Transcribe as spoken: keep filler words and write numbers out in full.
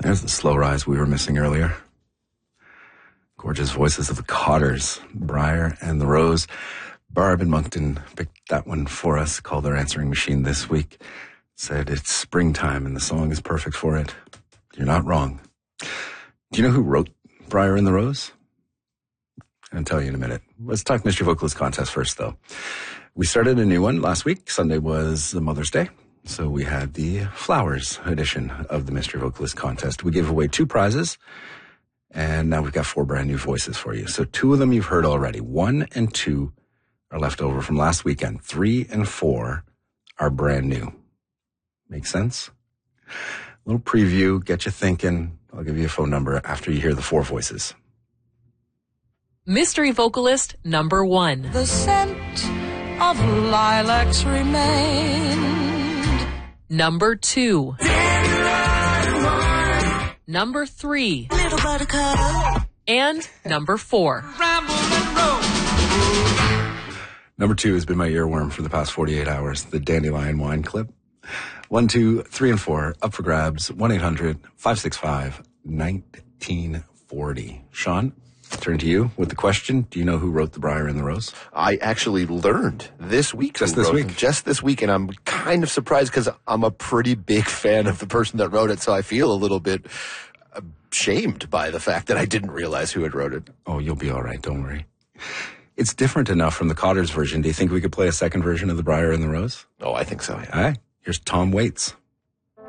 There's the slow rise we were missing earlier. Gorgeous voices of the Cottars, Briar and the Rose. Barb in Moncton picked that one for us, called our answering machine this week. Said it's springtime and the song is perfect for it. You're not wrong. Do you know who wrote Briar and the Rose? I'll tell you in a minute. Let's talk Mystery Vocalist Contest first, though. We started a new one last week. Sunday was Mother's Day. So we had the Flowers edition of the Mystery Vocalist Contest. We gave away two prizes, and now we've got four brand new voices for you. So two of them you've heard already. One and two are left over from last weekend. Three and four are brand new. Make sense? A little preview, get you thinking. I'll give you a phone number after you hear the four voices. Mystery Vocalist number one. The scent of lilacs remained. Number two. Number three. Little buttercup. And number four. Number two has been my earworm for the past forty-eight hours, the Dandelion Wine clip. One, two, three, and four, up for grabs, one eight hundred five six five nineteen forty. Sean, turn to you with the question. Do you know who wrote The Briar and the Rose? I actually learned this week. Just who this wrote week? them. Just this week, and I'm kind of surprised because I'm a pretty big fan of the person that wrote it, so I feel a little bit shamed by the fact that I didn't realize who had wrote it. Oh, you'll be all right. Don't worry. It's different enough from the Cottars version. Do you think we could play a second version of The Briar and the Rose? Oh, I think so, yeah. All right. Here's Tom Waits.